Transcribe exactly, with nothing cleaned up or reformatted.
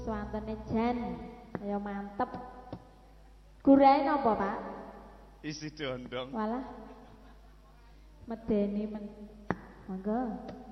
Swantene jan, ayo mantep. Gurahe napa, Pak? Isi dondong. Walah. Medeni men. Monggo.